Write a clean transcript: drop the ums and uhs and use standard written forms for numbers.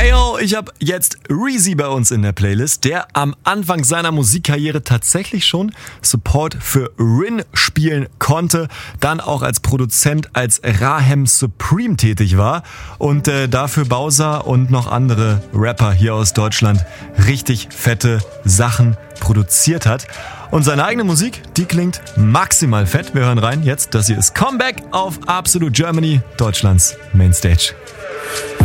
Heyo, ich habe jetzt Reezy bei uns in der Playlist, der am Anfang seiner Musikkarriere tatsächlich schon Support für Rin spielen konnte, dann auch als Produzent als Rahem Supreme tätig war und dafür Bowser und noch andere Rapper hier aus Deutschland richtig fette Sachen produziert hat. Und seine eigene Musik, die klingt maximal fett. Wir hören rein jetzt. Das hier ist Comeback auf Absolute Germany, Deutschlands Mainstage.